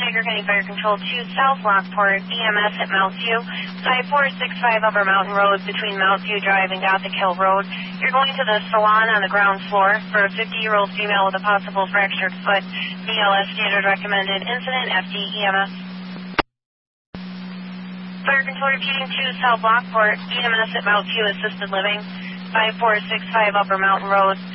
Tiger County Fire Control 2 South Lockport, EMS at Mount View, 5465 Upper Mountain Road between Mount View Drive and Gothic Hill Road. You're going to the salon on the ground floor for a 50-year-old female with a possible fractured foot. BLS standard recommended. Incident FD EMS. Fire Control repeating 2 South Lockport, EMS at Mount View Assisted Living, 5465 Upper Mountain Road.